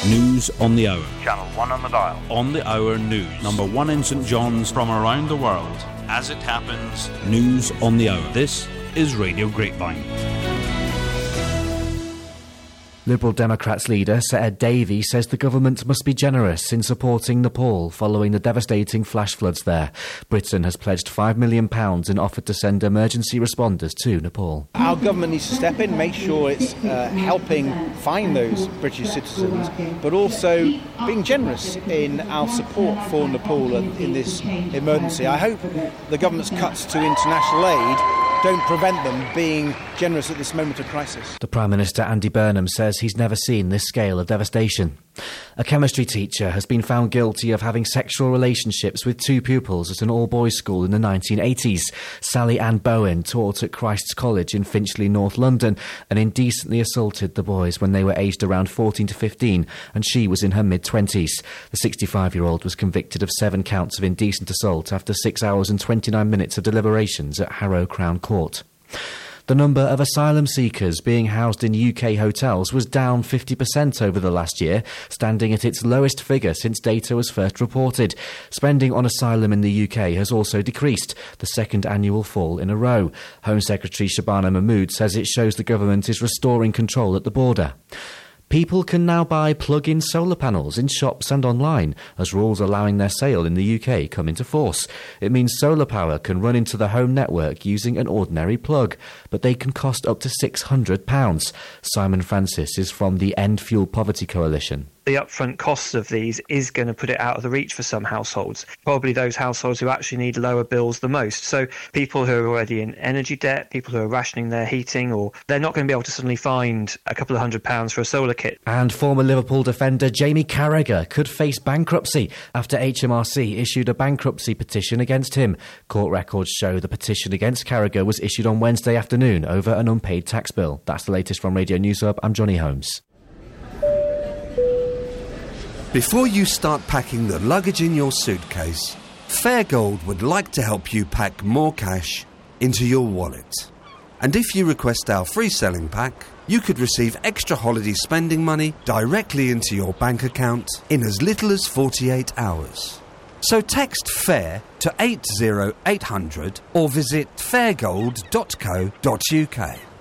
News on the hour. Channel 1 on the dial. On the hour news. Number 1 in St John's from around the world. As it happens, news on the hour. This is Radio Grapevine. Liberal Democrats leader Sir Ed Davey says the government must be generous in supporting Nepal following the devastating flash floods there. Britain has pledged £5 million and offered to send emergency responders to Nepal. Our government needs to step in, make sure it's helping find those British citizens, but also being generous in our support for Nepal in this emergency. I hope the government's cuts to international aid don't prevent them being generous at this moment of crisis. The Prime Minister Andy Burnham says he's never seen this scale of devastation. A chemistry teacher has been found guilty of having sexual relationships with 2 pupils at an all-boys school in the 1980s. Sally Ann Bowen taught at Christ's College in Finchley, North London, and indecently assaulted the boys when they were aged around 14 to 15, and she was in her mid-20s. The 65-year-old was convicted of 7 counts of indecent assault after 6 hours and 29 minutes of deliberations at Harrow Crown Court. The number of asylum seekers being housed in UK hotels was down 50% over the last year, standing at its lowest figure since data was first reported. Spending on asylum in the UK has also decreased, the second annual fall in a row. Home Secretary Shabana Mahmood says it shows the government is restoring control at the border. People can now buy plug-in solar panels in shops and online, as rules allowing their sale in the UK come into force. It means solar power can run into the home network using an ordinary plug, but they can cost up to £600. Simon Francis is from the End Fuel Poverty Coalition. The upfront costs of these is going to put it out of the reach for some households, probably those households who actually need lower bills the most. So people who are already in energy debt, people who are rationing their heating, or they're not going to be able to suddenly find a couple of £100 for a solar kit. And former Liverpool defender Jamie Carragher could face bankruptcy after HMRC issued a bankruptcy petition against him. Court records show the petition against Carragher was issued on Wednesday afternoon over an unpaid tax bill. That's the latest from Radio News Hub. I'm Johnny Holmes. Before you start packing the luggage in your suitcase, Fairgold would like to help you pack more cash into your wallet. And if you request our free selling pack, you could receive extra holiday spending money directly into your bank account in as little as 48 hours. So text FAIR to 80800 or visit fairgold.co.uk.